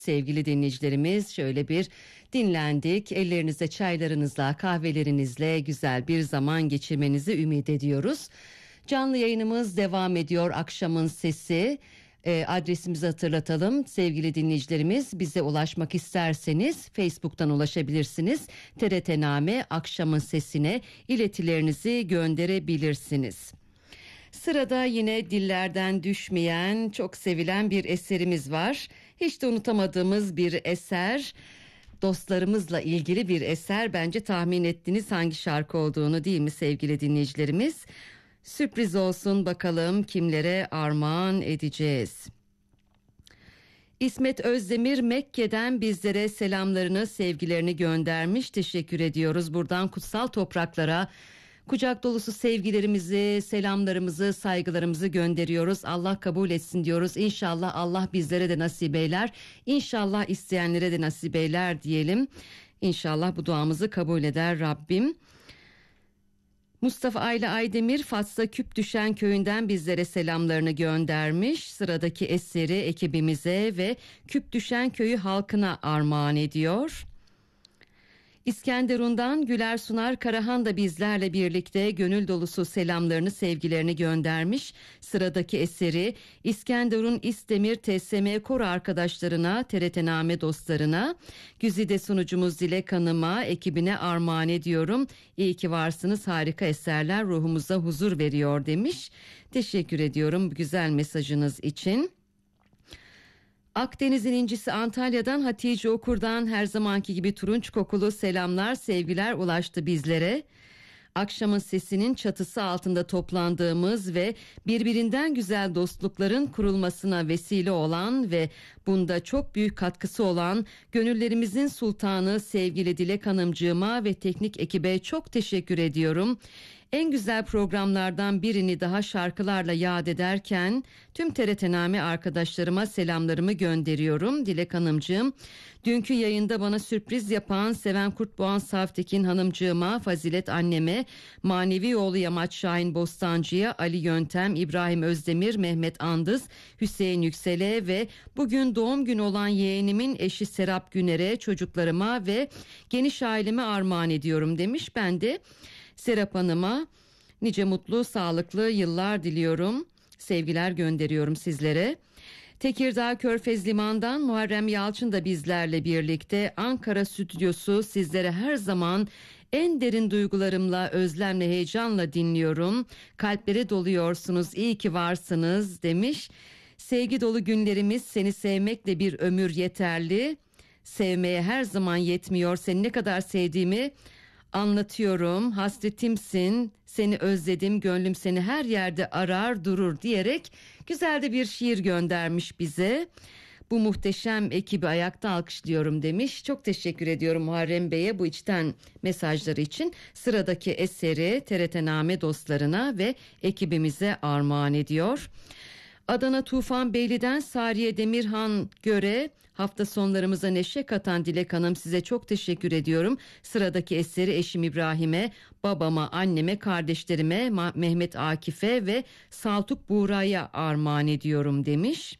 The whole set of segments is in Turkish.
Sevgili dinleyicilerimiz, şöyle bir dinlendik. Ellerinizde çaylarınızla, kahvelerinizle güzel bir zaman geçirmenizi ümit ediyoruz. Canlı yayınımız devam ediyor. Akşamın Sesi. Adresimizi hatırlatalım. Sevgili dinleyicilerimiz, bize ulaşmak isterseniz Facebook'tan ulaşabilirsiniz. TRT Name Akşamın Sesi'ne iletilerinizi gönderebilirsiniz. Sırada yine dillerden düşmeyen, çok sevilen bir eserimiz var. Hiç de unutamadığımız bir eser, dostlarımızla ilgili bir eser. Bence tahmin ettiniz hangi şarkı olduğunu, değil mi sevgili dinleyicilerimiz? Sürpriz olsun, bakalım kimlere armağan edeceğiz. İsmet Özdemir Mekke'den bizlere selamlarını, sevgilerini göndermiş. Teşekkür ediyoruz. Buradan kutsal topraklara kucak dolusu sevgilerimizi, selamlarımızı, saygılarımızı gönderiyoruz. Allah kabul etsin diyoruz. İnşallah Allah bizlere de nasip eyler. İnşallah isteyenlere de nasip eyler diyelim. İnşallah bu duamızı kabul eder Rabbim. Mustafa Ayla Aydemir Fatsa Küpdüşen köyünden bizlere selamlarını göndermiş. Sıradaki eseri ekibimize ve Küpdüşen köyü halkına armağan ediyor. İskenderun'dan Güler Sunar Karahan da bizlerle birlikte gönül dolusu selamlarını, sevgilerini göndermiş. Sıradaki eseri İskenderun İstemir TSM Kor arkadaşlarına, TRT Name dostlarına, güzide sunucumuz Dilek Hanım'a, ekibine armağan ediyorum. İyi ki varsınız, harika eserler ruhumuza huzur veriyor demiş. Teşekkür ediyorum bu güzel mesajınız için. Akdeniz'in incisi Antalya'dan Hatice Okur'dan her zamanki gibi turunç kokulu selamlar, sevgiler ulaştı bizlere. Akşamın Sesi'nin çatısı altında toplandığımız ve birbirinden güzel dostlukların kurulmasına vesile olan ve bunda çok büyük katkısı olan gönüllerimizin sultanı sevgili Dilek Hanımcığıma ve teknik ekibe çok teşekkür ediyorum. En güzel programlardan birini daha şarkılarla yad ederken tüm TRT Name arkadaşlarıma selamlarımı gönderiyorum. Dilek Hanımcığım, dünkü yayında bana sürpriz yapan Seven Kurtboğan Savtekin Hanımcığıma, Fazilet anneme, manevi oğlu Yamaç Şahin Bostancı'ya, Ali Yöntem, İbrahim Özdemir, Mehmet Andız, Hüseyin Yüksel'e ve bugün doğum günü olan yeğenimin eşi Serap Güner'e, çocuklarıma ve geniş aileme armağan ediyorum demiş. Ben de Serap Hanım'a nice mutlu, sağlıklı yıllar diliyorum. Sevgiler gönderiyorum sizlere. Tekirdağ Körfez Liman'dan Muharrem Yalçın da bizlerle birlikte. Ankara stüdyosu sizlere her zaman en derin duygularımla, özlemle, heyecanla dinliyorum. Kalplere doluyorsunuz, iyi ki varsınız demiş. Sevgi dolu günlerimiz, seni sevmekle bir ömür yeterli. Sevmeye her zaman yetmiyor, seni ne kadar sevdiğimi anlatıyorum, hasretimsin, seni özledim, gönlüm seni her yerde arar durur diyerek güzel de bir şiir göndermiş bize. Bu muhteşem ekibi ayakta alkışlıyorum demiş. Çok teşekkür ediyorum Muharrem Bey'e bu içten mesajları için. Sıradaki eseri TRT Name dostlarına ve ekibimize armağan ediyor. Adana Tufan Beyli'den Sariye Demirhan Göre, hafta sonlarımıza neşe katan Dilek Hanım, size çok teşekkür ediyorum. Sıradaki eseri eşim İbrahim'e, babama, anneme, kardeşlerime, Mehmet Akif'e ve Saltuk Buğra'ya armağan ediyorum demiş.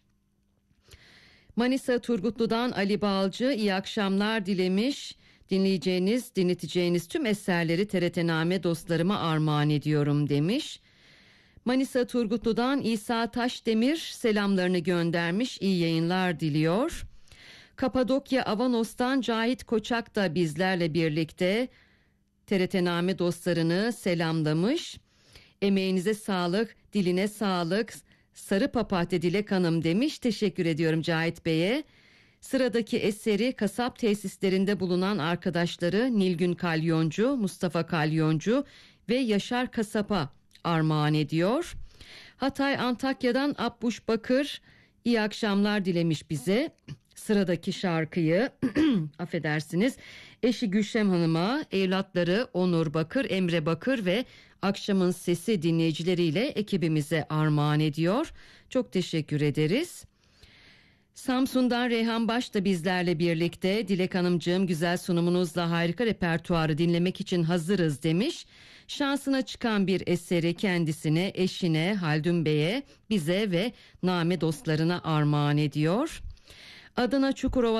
Manisa Turgutlu'dan Ali Balcı iyi akşamlar dilemiş. Dinleteceğiniz tüm eserleri TRT Name dostlarıma armağan ediyorum demiş. Manisa Turgutlu'dan İsa Taşdemir selamlarını göndermiş, iyi yayınlar diliyor. Kapadokya Avanos'tan Cahit Koçak da bizlerle birlikte TRT Name dostlarını selamlamış. Emeğinize sağlık, diline sağlık, sarı papatya Dilek Hanım demiş. Teşekkür ediyorum Cahit Bey'e. Sıradaki eseri kasap tesislerinde bulunan arkadaşları Nilgün Kalyoncu, Mustafa Kalyoncu ve Yaşar Kasap'a armağan ediyor. Hatay Antakya'dan Abbuş Bakır iyi akşamlar dilemiş bize. Sıradaki şarkıyı affedersiniz, eşi Gülşem Hanım'a, evlatları Onur Bakır, Emre Bakır ve Akşamın Sesi dinleyicileriyle ekibimize armağan ediyor. Çok teşekkür ederiz. Samsun'dan Reyhan Baş da bizlerle birlikte. Dilek Hanımcığım, güzel sunumunuzla harika repertuarı dinlemek için hazırız demiş. Şansına çıkan bir eseri kendisine, eşine Haldun Bey'e, bize ve Name dostlarına armağan ediyor. Adana Çukurova